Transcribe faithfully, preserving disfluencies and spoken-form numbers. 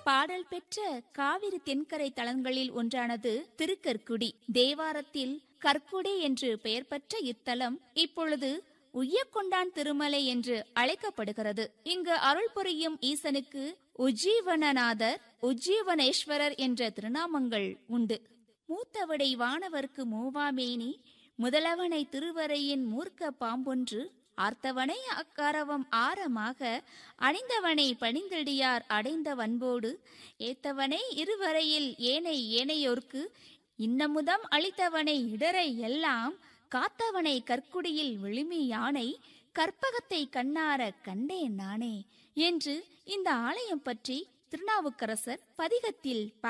பாடல் பெற்ற காவிரி தென்கரை தலங்களில் ஒன்றானது திருக்கற்குடி. தேவாரத்தில் கற்குடி என்று பெயர் பெற்ற இத்தலம் இப்பொழுது உய்யக்கொண்டான் திருமலை என்று அழைக்கப்படுகிறது. இங்கு அருள் புரியும் ஈசனுக்கு உஜ்ஜீவனநாதர், உஜ்ஜீவனேஸ்வரர் என்ற திருநாமங்கள் உண்டு. மூத்தவடை வானவர்க்கு மூவாமேனி, முதலவனை திருவரையின் மூர்க்க பாம்பொன்று, ஆர்த்தவனை அக்கரவம் ஆரமாக, அணிந்தவனை பணிந்தடியார் அடைந்த வன்போடு, ஏத்தவனை இருவரையில் ஏனை ஏனையோர்க்கு, இன்னமுதம் அளித்தவனை இடரை எல்லாம், காத்தவனை கற்குடியில் விழுமி யானை, கற்பகத்தை கண்ணார கண்டேன் நானே என்று இந்த ஆலயம் பற்றி திருநாவுக்கரசர் பதிகத்தில்